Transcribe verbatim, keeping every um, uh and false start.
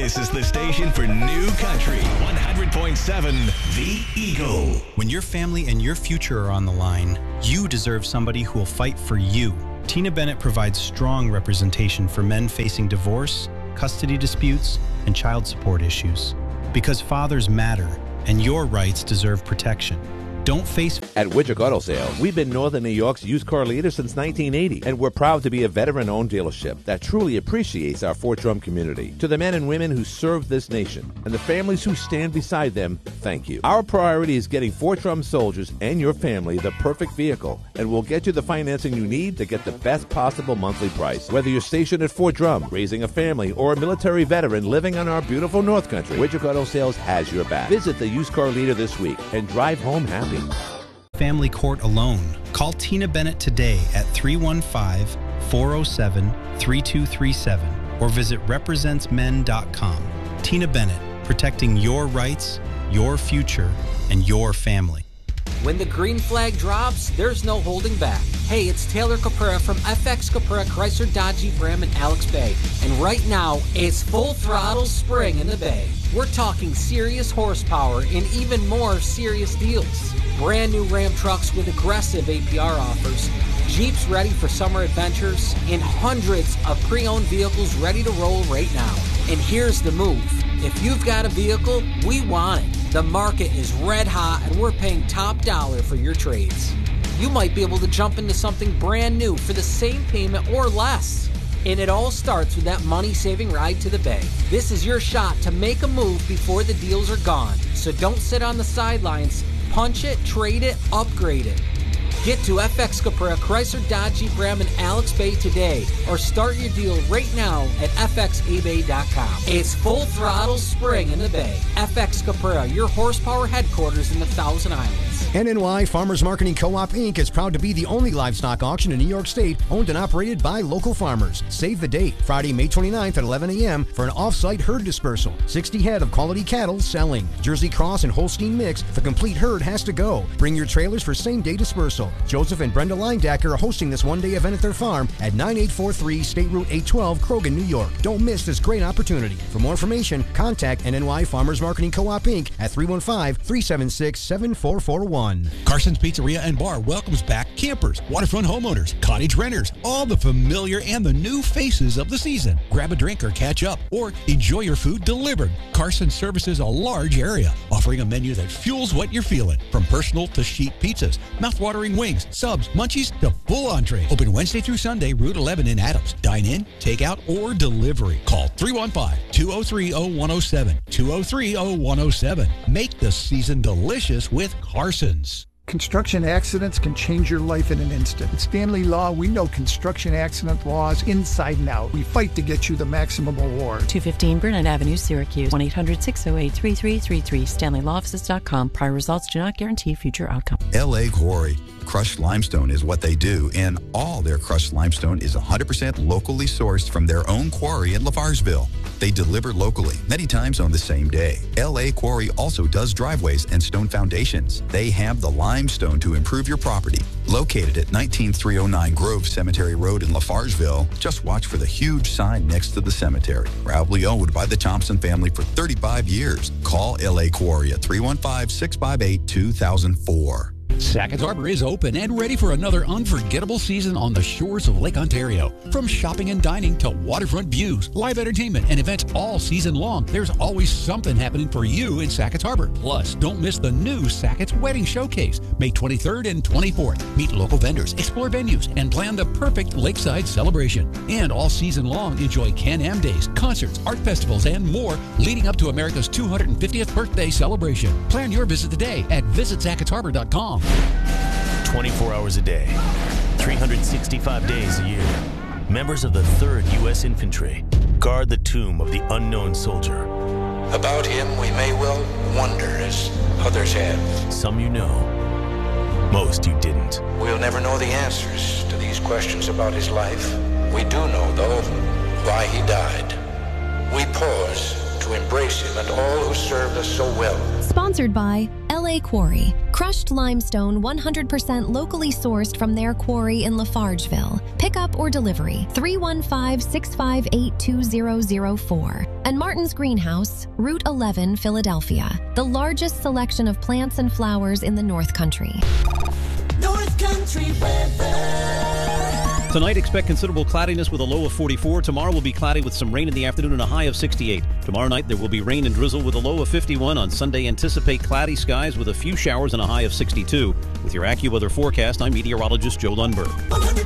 This is the station for New Country. one hundred point seven The Eagle. When your family and your future are on the line, you deserve somebody who will fight for you. Tina Bennett provides strong representation for men facing divorce, custody disputes, and child support issues. Because fathers matter, and your rights deserve protection. Don't face... At Widget Auto Sales, we've been Northern New York's used car leader since nineteen eighty, and we're proud to be a veteran-owned dealership that truly appreciates our Fort Drum community. To the men and women who serve this nation, and the families who stand beside them, thank you. Our priority is getting Fort Drum soldiers and your family the perfect vehicle, and we'll get you the financing you need to get the best possible monthly price. Whether you're stationed at Fort Drum, raising a family, or a military veteran living on our beautiful North Country, Widget Auto Sales has your back. Visit the used car leader this week and drive home happy. Family court alone. Call Tina Bennett today at three one five, four oh seven, three two three seven or visit represents men dot com. Tina Bennett, protecting your rights, your future, and your family. When the green flag drops, there's no holding back. Hey, it's Taylor Caprera from F X Caprera Chrysler Dodge Jeep Ram in Alex Bay. And right now, it's full throttle spring in the Bay. We're talking serious horsepower and even more serious deals. Brand new Ram trucks with aggressive A P R offers, Jeeps ready for summer adventures, and hundreds of pre-owned vehicles ready to roll right now. And here's the move. If you've got a vehicle, we want it. The market is red hot and we're paying top dollar for your trades. You might be able to jump into something brand new for the same payment or less. And it all starts with that money-saving ride to the Bay. This is your shot to make a move before the deals are gone. So don't sit on the sidelines. Punch it, trade it, upgrade it. Get to F X Caprera Chrysler Dodge Jeep Ram in Alex Bay today or start your deal right now at f x a bay dot com. It's full throttle spring in the Bay. F X Caprera, your horsepower headquarters in the Thousand Islands. N N Y Farmers Marketing Co-op Incorporated is proud to be the only livestock auction in New York State owned and operated by local farmers. Save the date, Friday, May twenty-ninth at eleven a.m. for an off-site herd dispersal. sixty head of quality cattle selling. Jersey Cross and Holstein mix, the complete herd has to go. Bring your trailers for same-day dispersal. Joseph and Brenda Leindacker are hosting this one-day event at their farm at ninety-eight forty-three State Route eight twelve, Krogan, New York. Don't miss this great opportunity. For more information, contact N N Y Farmers Marketing Co-op Incorporated at three one five, three seven six, seven four four one. Carson's Pizzeria and Bar welcomes back campers, waterfront homeowners, cottage renters, all the familiar and the new faces of the season. Grab a drink or catch up, or enjoy your food delivered. Carson services a large area, offering a menu that fuels what you're feeling. From personal to sheet pizzas, mouth-watering wings, subs, munchies, to full entree. Open Wednesday through Sunday, Route eleven in Adams. Dine in, take out, or delivery. Call three one five, two oh three, oh one oh seven, two oh three, oh one oh seven. Make the season delicious with Carson's. Construction accidents can change your life in an instant. At Stanley Law, we know construction accident laws inside and out. We fight to get you the maximum award. two fifteen Burnett Avenue, Syracuse. one eight hundred, six oh eight, three three three three. Stanley Law Offices dot com. Prior results do not guarantee future outcome. L A Quarry. Crushed limestone is what they do, and all their crushed limestone is one hundred percent locally sourced from their own quarry in Lafarsville. They deliver locally, many times on the same day. L A Quarry also does driveways and stone foundations. They have the limestone to improve your property. Located at nineteen three oh nine Grove Cemetery Road in Lafarsville, just watch for the huge sign next to the cemetery. Proudly owned by the Thompson family for thirty-five years. Call L A Quarry at three one five, six five eight, two thousand four. Sackett's Harbor is open and ready for another unforgettable season on the shores of Lake Ontario. From shopping and dining to waterfront views, live entertainment, and events all season long, there's always something happening for you in Sackett's Harbor. Plus, don't miss the new Sackett's Wedding Showcase, May twenty-third and twenty-fourth. Meet local vendors, explore venues, and plan the perfect lakeside celebration. And all season long, enjoy Can-Am Days, concerts, art festivals, and more leading up to America's two hundred fiftieth birthday celebration. Plan your visit today at visit sacketts harbor dot com. twenty-four hours a day, three hundred sixty-five days a year. Members of the third U S Infantry guard the tomb of the unknown soldier. About him we may well wonder as others have. Some you know, most you didn't. We'll never know the answers to these questions about his life. We do know, though, why he died. We pause to embrace him and all who served us so well. Sponsored by L A Quarry. Crushed limestone one hundred percent locally sourced from their quarry in Lafargeville. Pickup or delivery three one five, six five eight, two zero zero four. And Martin's Greenhouse, Route eleven, Philadelphia. The largest selection of plants and flowers in the North Country. North Country weather. Tonight, expect considerable cloudiness with a low of forty-four. Tomorrow will be cloudy with some rain in the afternoon and a high of sixty-eight. Tomorrow night, there will be rain and drizzle with a low of fifty-one. On Sunday, anticipate cloudy skies with a few showers and a high of sixty-two. With your AccuWeather forecast, I'm meteorologist Joe Lundberg.